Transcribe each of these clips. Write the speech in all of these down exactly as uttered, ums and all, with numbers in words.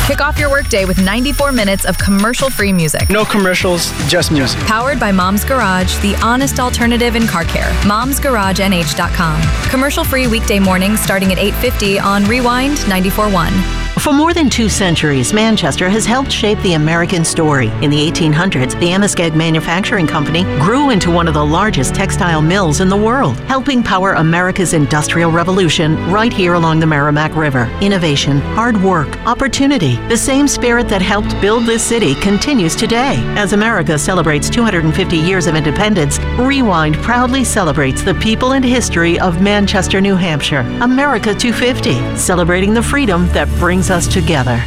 Kick off your workday with ninety-four minutes of commercial-free music. No commercials, just music. Powered by Mom's Garage, the honest alternative in car care. moms garage n h dot com. Commercial-free weekday mornings starting at eight fifty on Rewind ninety-four point one. For more than two centuries, Manchester has helped shape the American story. In the eighteen hundreds, the Amoskeag Manufacturing Company grew into one of the largest textile mills in the world, helping power America's industrial revolution right here along the Merrimack River. Innovation, hard work, opportunity. The same spirit that helped build this city continues today. As America celebrates two hundred fifty years of independence, Rewind proudly celebrates the people and history of Manchester, New Hampshire. America two fifty, celebrating the freedom that brings us together.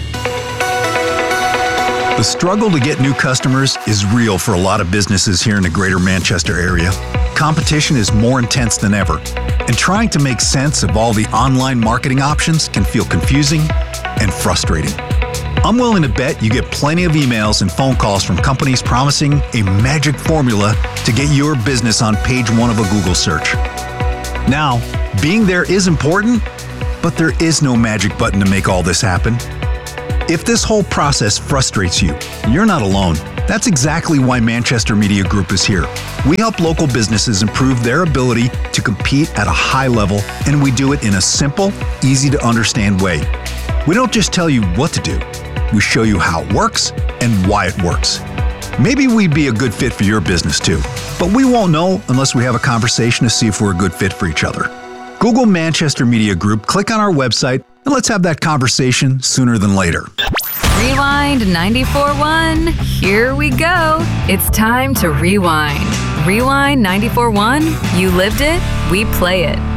The struggle to get new customers is real for a lot of businesses here in the greater Manchester area. Competition is more intense than ever, and trying to make sense of all the online marketing options can feel confusing and frustrating. I'm willing to bet you get plenty of emails and phone calls from companies promising a magic formula to get your business on page one of a Google search. Now, being there is important, but there is no magic button to make all this happen. If this whole process frustrates you, you're not alone. That's exactly why Manchester Media Group is here. We help local businesses improve their ability to compete at a high level, and we do it in a simple, easy to understand way. We don't just tell you what to do, we show you how it works and why it works. Maybe we'd be a good fit for your business too, but we won't know unless we have a conversation to see if we're a good fit for each other. Google Manchester Media Group, click on our website, and let's have that conversation sooner than later. Rewind ninety-four point one. Here we go. It's time to rewind. Rewind ninety-four point one. You lived it, we play it.